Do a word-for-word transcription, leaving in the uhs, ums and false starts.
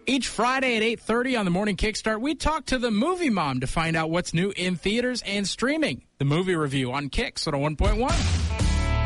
Each Friday at eight thirty on the Morning Kickstart, we talk to the movie mom to find out what's new in theaters and streaming. The movie review on Kicks one oh one point one.